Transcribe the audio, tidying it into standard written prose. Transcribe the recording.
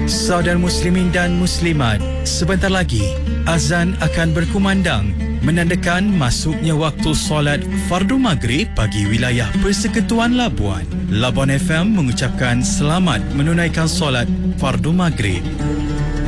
Saudara muslimin dan muslimat, sebentar lagi azan akan berkumandang menandakan masuknya waktu solat fardu maghrib bagi wilayah Persekutuan Labuan. Labuan FM mengucapkan selamat menunaikan solat fardu maghrib.